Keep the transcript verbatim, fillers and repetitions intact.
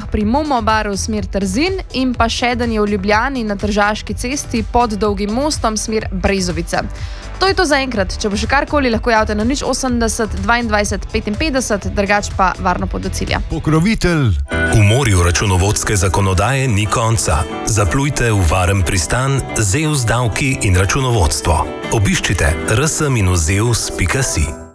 pri Momo baru smer Trzin in pa še eden je v Ljubljani na Tržaški cesti pod Dolgim mostom smer Brezovice. To je to za enkrat. Če bo še karkoli, lahko javite na nič osemdeset dvaindvajset petinpetdeset, drugač pa varno pot do cilja. Pokrovitelj. V morju računovodske zakonodaje ni konca. Zaplujte v varen pristan Zeus davki in računovodstvo. Obiščite rs minus zeus pika si.